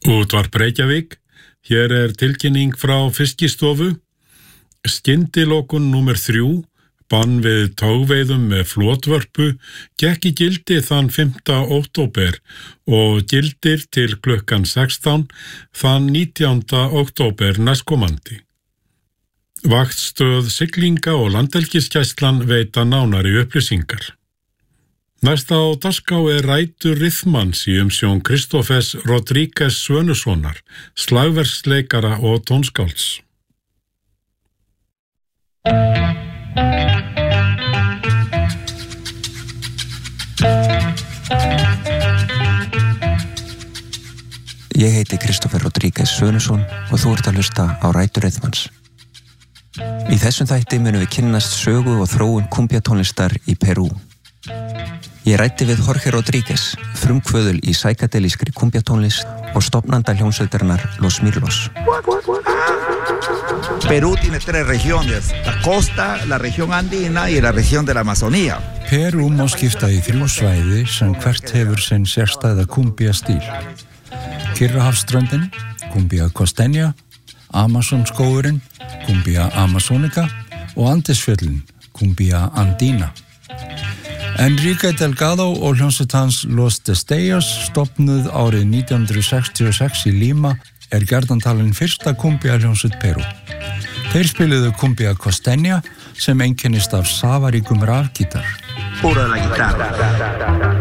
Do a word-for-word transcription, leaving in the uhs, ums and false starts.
Útvarp Reykjavík, hér er tilkynning frá Fiskistofu. Skyndilokun númer þrjú, bann við togveiðum með flotvörpu, gekk í gildi þann fimmta október og gildir til klukkan sextán þann nítjánda október næstkomandi. Vaktstöð siglinga og landhelgisgæslan veita nánari upplýsingar. Næsta á dagskrá er rætur Rithmans í umsjón Kristófers Rodríguez Svönussonar, slagverksleikara og tónskálds. Ég heiti Kristófer Rodríguez Svönusson og þú ert að hlusta á rætur Rithmans. Í þessum þætti munum við kynnast sögu og þróun kumbjatónlistar í Perú. Ég ræddi við Jorge Rodríguez, frumkvöðul í psykedelískri kumbjatónlist og stofnanda hljómsveitarinnar Los Mirlos. Perú tiene tres regiones, la costa, la región andina y la región de la Amazonía. Perú má skipta í þrjú svæði sem hvert hefur sinn sérstæða kumbjastíl. Kyrrahafsströndin, kumbia costeña, Amazonskógurinn, kumbia amazonica og Andesfjöllin, kumbia andina. Enrique Delgado og hljómsveit hans Los Destellos, stofnuð árið nítján hundruð sextíu og sex í Lima, er gjarnan talin fyrsta kumbia hljómsveit Perú. Þeir spiluðu kumbia costeña sem einkennist af safaríkum rafgítar. Pura la guitarra.